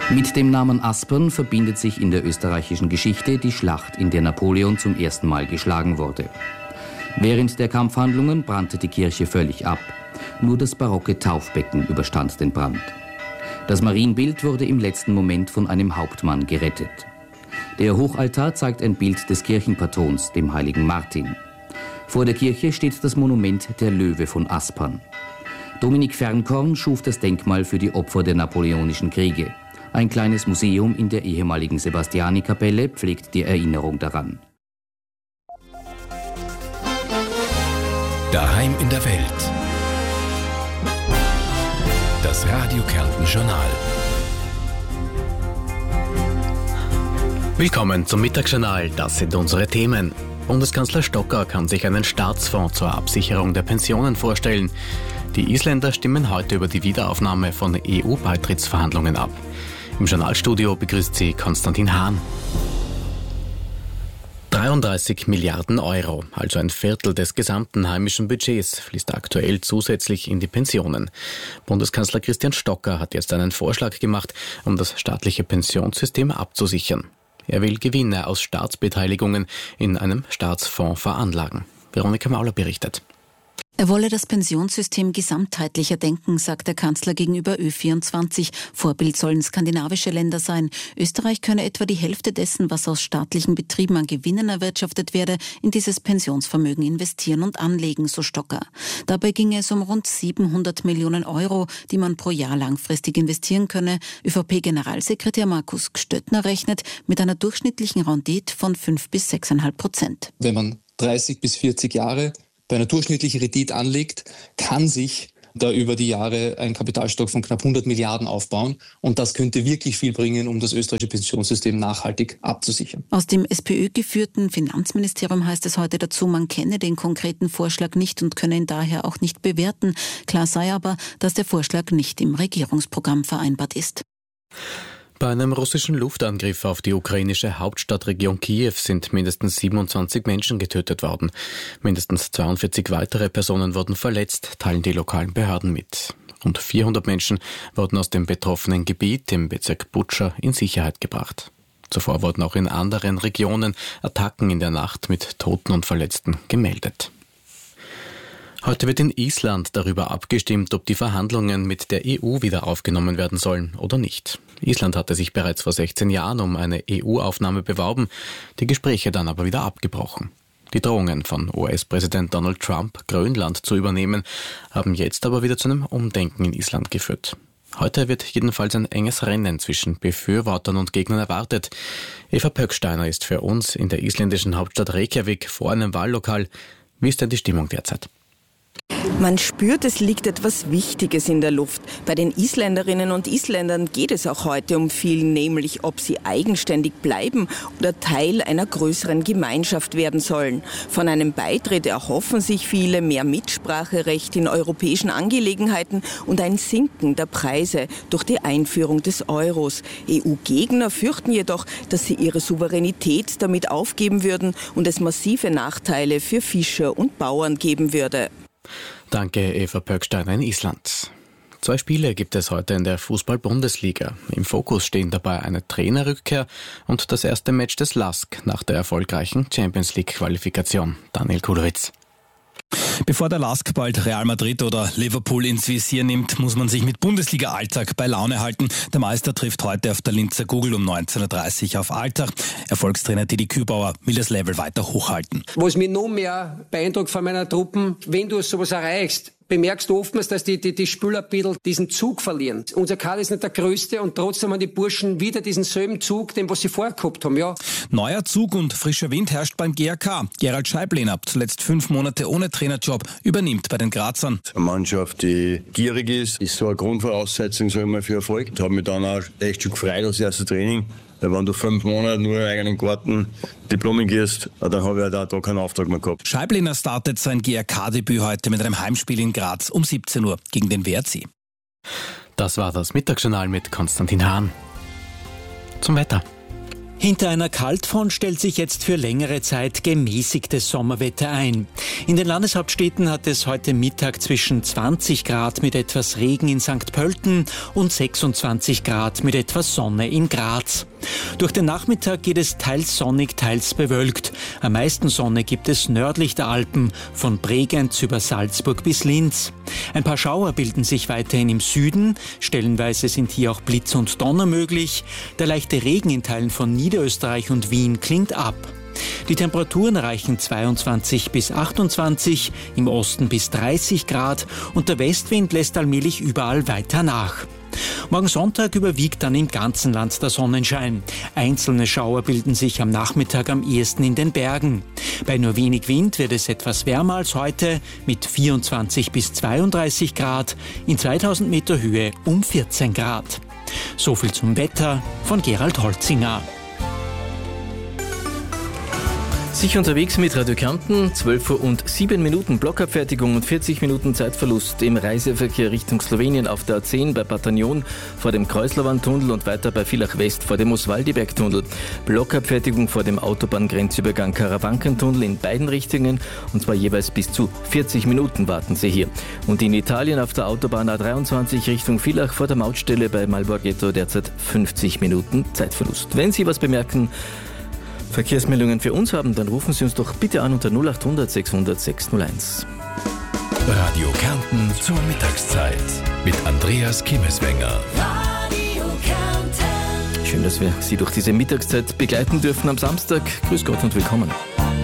Mit dem Namen Aspern verbindet sich in der österreichischen Geschichte die Schlacht, in der Napoleon zum ersten Mal geschlagen wurde. Während der Kampfhandlungen brannte die Kirche völlig ab. Nur das barocke Taufbecken überstand den Brand. Das Marienbild wurde im letzten Moment von einem Hauptmann gerettet. Der Hochaltar zeigt ein Bild des Kirchenpatrons, dem heiligen Martin. Vor der Kirche steht das Monument der Löwe von Aspern. Dominik Fernkorn schuf das Denkmal für die Opfer der napoleonischen Kriege. Ein kleines Museum in der ehemaligen Sebastiani-Kapelle pflegt die Erinnerung daran. Daheim in der Welt. Das Radio Kärnten Journal. Willkommen zum Mittagsjournal. Das sind unsere Themen. Bundeskanzler Stocker kann sich einen Staatsfonds zur Absicherung der Pensionen vorstellen. Die Isländer stimmen heute über die Wiederaufnahme von EU-Beitrittsverhandlungen ab. Im Journalstudio begrüßt sie Konstantin Hahn. 33 Milliarden Euro, also ein Viertel des gesamten heimischen Budgets, fließt aktuell zusätzlich in die Pensionen. Bundeskanzler Christian Stocker hat jetzt einen Vorschlag gemacht, um das staatliche Pensionssystem abzusichern. Er will Gewinne aus Staatsbeteiligungen in einem Staatsfonds veranlagen. Veronika Mauler berichtet. Er wolle das Pensionssystem gesamtheitlicher denken, sagt der Kanzler gegenüber Ö24. Vorbild sollen skandinavische Länder sein. Österreich könne etwa die Hälfte dessen, was aus staatlichen Betrieben an Gewinnen erwirtschaftet werde, in dieses Pensionsvermögen investieren und anlegen, so Stocker. Dabei ginge es um rund 700 Millionen Euro, die man pro Jahr langfristig investieren könne. ÖVP-Generalsekretär Markus Gstöttner rechnet mit einer durchschnittlichen Rendite von 5 bis 6,5%. Wenn man 30 bis 40 Jahre bei einer durchschnittlichen Rendite anlegt, kann sich da über die Jahre ein Kapitalstock von knapp 100 Milliarden aufbauen. Und das könnte wirklich viel bringen, um das österreichische Pensionssystem nachhaltig abzusichern. Aus dem SPÖ-geführten Finanzministerium heißt es heute dazu, man kenne den konkreten Vorschlag nicht und könne ihn daher auch nicht bewerten. Klar sei aber, dass der Vorschlag nicht im Regierungsprogramm vereinbart ist. Bei einem russischen Luftangriff auf die ukrainische Hauptstadtregion Kiew sind mindestens 27 Menschen getötet worden. Mindestens 42 weitere Personen wurden verletzt, teilen die lokalen Behörden mit. Rund 400 Menschen wurden aus dem betroffenen Gebiet im Bezirk Butscha in Sicherheit gebracht. Zuvor wurden auch in anderen Regionen Attacken in der Nacht mit Toten und Verletzten gemeldet. Heute wird in Island darüber abgestimmt, ob die Verhandlungen mit der EU wieder aufgenommen werden sollen oder nicht. Island hatte sich bereits vor 16 Jahren um eine EU-Aufnahme beworben, die Gespräche dann aber wieder abgebrochen. Die Drohungen von US-Präsident Donald Trump, Grönland zu übernehmen, haben jetzt aber wieder zu einem Umdenken in Island geführt. Heute wird jedenfalls ein enges Rennen zwischen Befürwortern und Gegnern erwartet. Eva Pöcksteiner ist für uns in der isländischen Hauptstadt Reykjavik vor einem Wahllokal. Wie ist denn die Stimmung derzeit? Man spürt, es liegt etwas Wichtiges in der Luft. Bei den Isländerinnen und Isländern geht es auch heute um viel, nämlich ob sie eigenständig bleiben oder Teil einer größeren Gemeinschaft werden sollen. Von einem Beitritt erhoffen sich viele mehr Mitspracherecht in europäischen Angelegenheiten und ein Sinken der Preise durch die Einführung des Euros. EU-Gegner fürchten jedoch, dass sie ihre Souveränität damit aufgeben würden und es massive Nachteile für Fischer und Bauern geben würde. Danke, Eva Pöcksteiner in Island. 2 Spiele gibt es heute in der Fußball-Bundesliga. Im Fokus stehen dabei eine Trainerrückkehr und das erste Match des LASK nach der erfolgreichen Champions-League-Qualifikation. Daniel Kulowitz. Bevor der LASK bald Real Madrid oder Liverpool ins Visier nimmt, muss man sich mit Bundesliga-Alltag bei Laune halten. Der Meister trifft heute auf der Linzer Gugel um 19.30 Uhr auf Altach. Erfolgstrainer Didi Kübauer will das Level weiter hochhalten. Was mich noch mehr beeindruckt von meiner Truppen, wenn du sowas erreichst, bemerkst du oftmals, dass die Spieler ein bisschen diesen Zug verlieren. Unser Kader ist nicht der größte und trotzdem haben die Burschen wieder diesen selben Zug, den was sie vorher gehabt haben. Ja. Neuer Zug und frischer Wind herrscht beim GRK. Gerald Scheiblehner, zuletzt 5 Monate ohne Trainerjob, übernimmt bei den Grazern. Eine Mannschaft, die gierig ist so eine Grundvoraussetzung sag ich mal, für Erfolg. Ich habe mich dann auch echt schon gefreut aufs erste Training. Weil wenn du 5 Monate nur im eigenen Garten die Blumen gehst, dann habe ich da keinen Auftrag mehr gehabt. Scheiblehner startet sein GRK-Debüt heute mit einem Heimspiel in Graz um 17 Uhr gegen den WRC. Das war das Mittagsjournal mit Konstantin Hahn. Zum Wetter. Hinter einer Kaltfront stellt sich jetzt für längere Zeit gemäßigtes Sommerwetter ein. In den Landeshauptstädten hat es heute Mittag zwischen 20 Grad mit etwas Regen in St. Pölten und 26 Grad mit etwas Sonne in Graz. Durch den Nachmittag geht es teils sonnig, teils bewölkt. Am meisten Sonne gibt es nördlich der Alpen, von Bregenz über Salzburg bis Linz. Ein paar Schauer bilden sich weiterhin im Süden. Stellenweise sind hier auch Blitz und Donner möglich. Der leichte Regen in Teilen von Niederösterreich und Wien klingt ab. Die Temperaturen erreichen 22 bis 28, im Osten bis 30 Grad und der Westwind lässt allmählich überall weiter nach. Morgen Sonntag überwiegt dann im ganzen Land der Sonnenschein. Einzelne Schauer bilden sich am Nachmittag am ehesten in den Bergen. Bei nur wenig Wind wird es etwas wärmer als heute mit 24 bis 32 Grad, in 2000 Meter Höhe um 14 Grad. So viel zum Wetter von Gerald Holzinger. Sich unterwegs mit Radio Kärnten, 12 Uhr und 7 Minuten Blockabfertigung und 40 Minuten Zeitverlust im Reiseverkehr Richtung Slowenien auf der A10 bei Patagnon vor dem Kreuzlauern-Tunnel und weiter bei Villach West vor dem Oswaldiberg-Tunnel. Blockabfertigung vor dem Autobahngrenzübergang Karawanken-Tunnel in beiden Richtungen und zwar jeweils bis zu 40 Minuten warten Sie hier. Und in Italien auf der Autobahn A23 Richtung Villach vor der Mautstelle bei Malborghetto derzeit 50 Minuten Zeitverlust. Wenn Sie was bemerken, Verkehrsmeldungen für uns haben, dann rufen Sie uns doch bitte an unter 0800 600 601. Radio Kärnten zur Mittagszeit mit Andreas Kimmeswenger. Radio Kärnten. Schön, dass wir Sie durch diese Mittagszeit begleiten dürfen am Samstag. Grüß Gott und willkommen.